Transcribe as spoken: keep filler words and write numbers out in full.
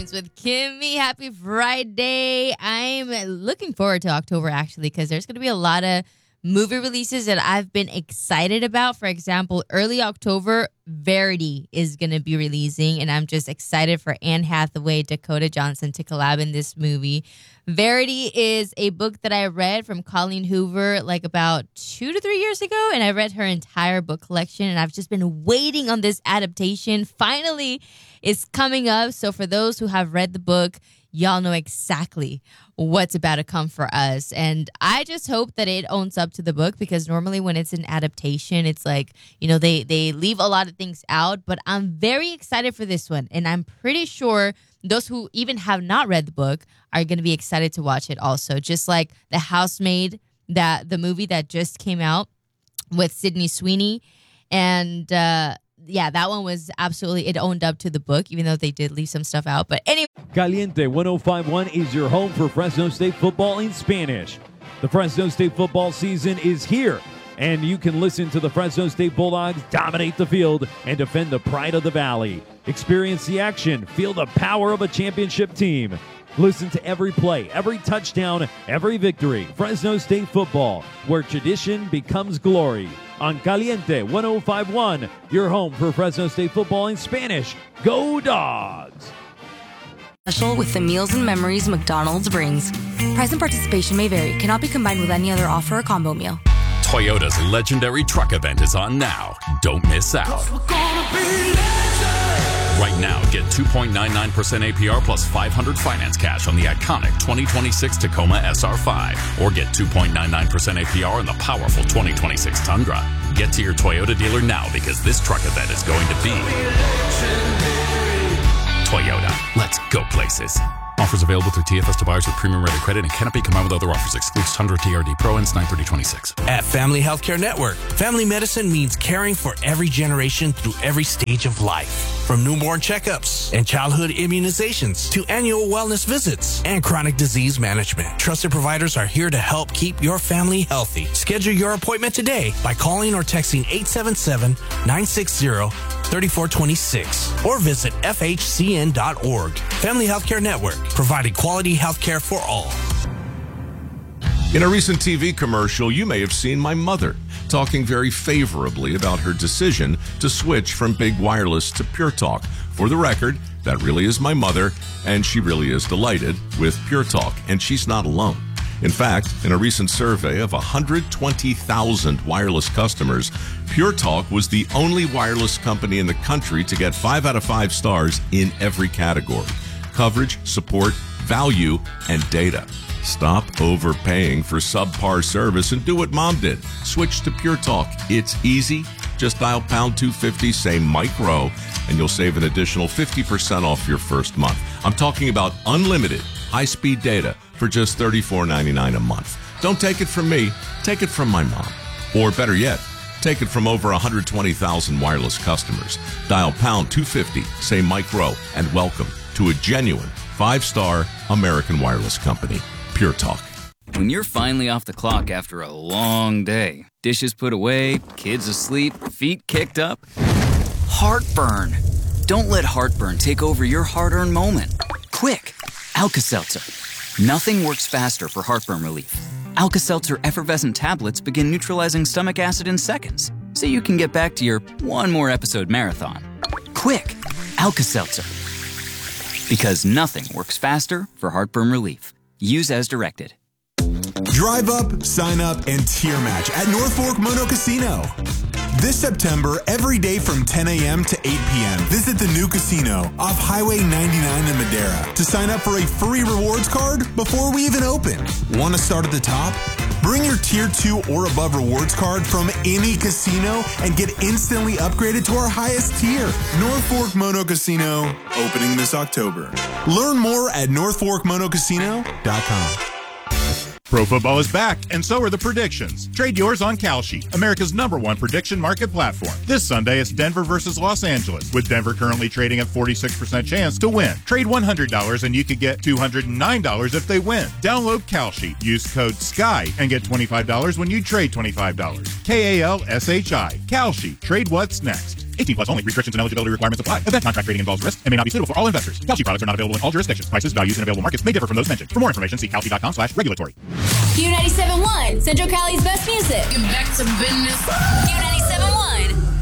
Dance with Kimmy. Happy Friday. I'm looking forward to October, actually, because there's going to be a lot of movie releases that I've been excited about. For example, early October, Verity is going to be releasing, and I'm just excited for Anne Hathaway, Dakota Johnson to collab in this movie. Verity is a book that I read from Colleen Hoover like about two to three years ago, and I read her entire book collection, and I've just been waiting on this adaptation. Finally, it's coming up, so for those who have read the book, y'all know exactly what's about to come for us. And I just hope that it owns up to the book, because normally when it's an adaptation, it's like, you know, they, they leave a lot of things out. But I'm very excited for this one. And I'm pretty sure those who even have not read the book are going to be excited to watch it also. Just like The Housemaid, that the movie that just came out with Sydney Sweeney. And, uh, yeah, that one was absolutely, it owned up to the book, even though they did leave some stuff out. But anyway. Caliente one oh five point one is your home for Fresno State football in Spanish. The Fresno State football season is here, and you can listen to the Fresno State Bulldogs dominate the field and defend the pride of the Valley. Experience the action, feel the power of a championship team. Listen to every play, every touchdown, every victory. Fresno State football, where tradition becomes glory. On Caliente one oh five point one, your home for Fresno State football in Spanish. Go Dogs! Special with the meals and memories McDonald's brings. Price and participation may vary. Cannot be combined with any other offer or combo meal. Toyota's legendary truck event is on now. Don't miss out. Right now, get two point nine nine percent A P R plus five hundred finance cash on the iconic twenty twenty-six Tacoma S R five. Or get two point nine nine percent A P R on the powerful twenty twenty-six Tundra. Get to your Toyota dealer now, because this truck event is going to be Toyota. Let's go places. Offers available through T F S to buyers with premium rated credit and cannot be combined with other offers. Excludes Tundra T R D Pro ends nine thirty twenty-six. At Family Healthcare Network, family medicine means caring for every generation through every stage of life. From newborn checkups and childhood immunizations to annual wellness visits and chronic disease management, trusted providers are here to help keep your family healthy. Schedule your appointment today by calling or texting eight seven seven, nine six zero, three four two six or visit F H C N dot org. Family Healthcare Network, providing quality health care for all. In a recent T V commercial, you may have seen my mother talking very favorably about her decision to switch from Big Wireless to Pure Talk. For the record, that really is my mother, and she really is delighted with Pure Talk, and she's not alone. In fact, in a recent survey of one hundred twenty thousand wireless customers, Pure Talk was the only wireless company in the country to get five out of five stars in every category: coverage, support, value, and data. Stop overpaying for subpar service and do what Mom did. Switch to Pure Talk. It's easy. Just dial pound two fifty, say micro, and you'll save an additional fifty percent off your first month. I'm talking about unlimited high-speed data for just thirty-four ninety-nine a month. Don't take it from me. Take it from my mom. Or better yet, take it from over one hundred twenty thousand wireless customers. Dial pound two fifty, say micro, and welcome to a genuine five-star American wireless company. Pure Talk. When you're finally off the clock after a long day, dishes put away, kids asleep, feet kicked up, heartburn. Don't let heartburn take over your hard-earned moment. Quick, Alka-Seltzer. Nothing works faster for heartburn relief. Alka-Seltzer effervescent tablets begin neutralizing stomach acid in seconds, so you can get back to your one more episode marathon. Quick, Alka-Seltzer. Because nothing works faster for heartburn relief. Use as directed. Drive up, sign up, and tier match at North Fork Mono Casino. This September, every day from ten a.m. to eight p.m., visit the new casino off Highway ninety-nine in Madera to sign up for a free rewards card before we even open. Want to start at the top? Bring your Tier two or above rewards card from any casino and get instantly upgraded to our highest tier. North Fork Mono Casino, opening this October. Learn more at north fork mono casino dot com. Pro football is back, and so are the predictions. Trade yours on Kalshi, America's number one prediction market platform. This Sunday, it's Denver versus Los Angeles, with Denver currently trading at forty-six percent chance to win. Trade one hundred dollars and you could get two hundred nine dollars if they win. Download Kalshi, use code SKY, and get twenty-five dollars when you trade twenty-five dollars. K A L S H I. Kalshi. Trade what's next. eighteen plus only. Restrictions and eligibility requirements apply. Event contract trading involves risk and may not be suitable for all investors. Kalshi products are not available in all jurisdictions. Prices, values, and available markets may differ from those mentioned. For more information, see kalshi.com slash regulatory. Q ninety-seven point one, Central Cali's best music. Get back to business. Q ninety-seven point one.